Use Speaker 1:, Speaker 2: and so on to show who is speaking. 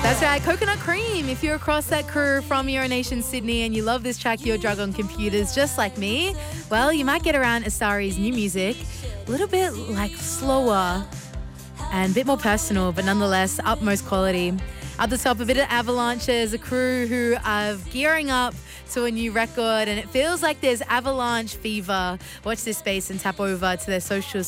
Speaker 1: That's right, Coconut Cream. If you're across that crew from Euronation Sydney and you love this track, Your Drug on Computers, just like me, well, you might get around Asari's new music. A little bit like slower and a bit more personal, but nonetheless, utmost quality. At the top, a bit of Avalanches, a crew who are gearing up to a new record, and it feels like there's Avalanche fever. Watch this space and tap over to their socials